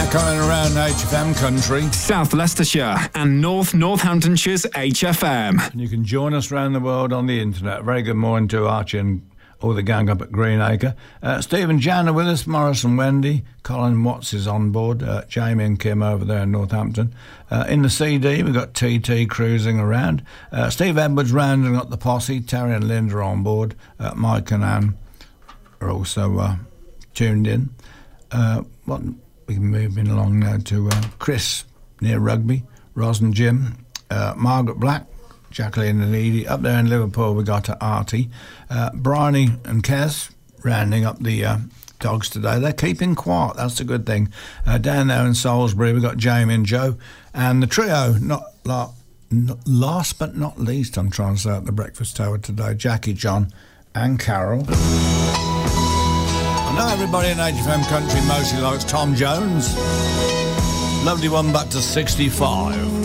coming around HFM country. South Leicestershire and North Northamptonshire's HFM. And you can join us around the world on the internet. Very good morning to Archie and all the gang up at Greenacre. Steve and Jan are with us, Morris and Wendy. Colin Watts is on board. Jamie and Kim over there in Northampton. In the CD, we've got TT cruising around. Steve Edwards rounding up the posse. Terry and Linda are on board. Mike and Anne are also tuned in. We're moving along now to Chris near Rugby, Ros and Jim, Margaret Black, Jacqueline and Edie. Up there in Liverpool we got Artie, Bryony and Kez rounding up the dogs today. They're keeping quiet, that's a good thing. Down there in Salisbury we've got Jamie and Joe, and the trio, last but not least, I'm trying to say at the breakfast tower today, Jackie, John and Carol. I know everybody in HFM country mostly likes Tom Jones. Lovely one back to 65.